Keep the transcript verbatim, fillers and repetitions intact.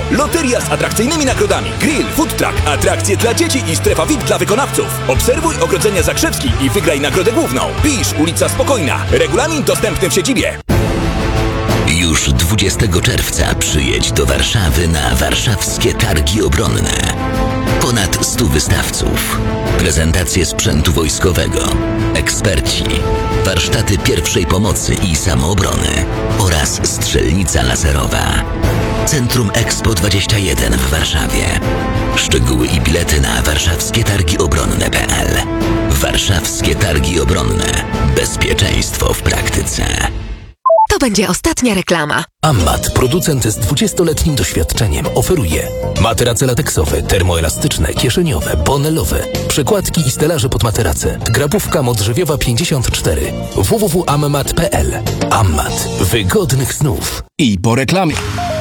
Loteria z atrakcyjnymi nagrodami. Grill, food truck, atrakcje dla dzieci i strefa V I P dla wykonawców. Obserwuj ogrodzenia Zakrzewski i wygraj nagrodę główną. Pisz ulica Spokojna. Regulamin dostępny w siedzibie. Już dwudziestego czerwca przyjedź do Warszawy na warszawskie targi obronne. Ponad stu wystawców, prezentacje sprzętu wojskowego, eksperci, warsztaty pierwszej pomocy i samoobrony oraz strzelnica laserowa. Centrum Expo dwadzieścia jeden w Warszawie. Szczegóły i bilety na warszawskie targi obronne kropka p l. Warszawskie targi obronne. Bezpieczeństwo w praktyce. To będzie ostatnia reklama. Ammat, producent z dwudziestoletnim doświadczeniem, oferuje materace lateksowe, termoelastyczne, kieszeniowe, bonelowe, przekładki i stelaże pod materace. Grabówka Modrzewiowa pięćdziesiąt cztery. w w w kropka ammat kropka p l. Ammat. Wygodnych snów. I po reklamie.